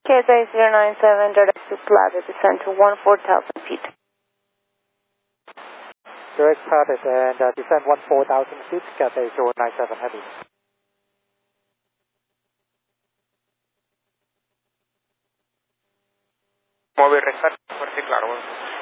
KSI 097, direct to Plaza, descend to 14,000 feet. Direct Plaza and descend 14,000 feet, KSI 097 heavy. Móvil, restar, fuerte y claro.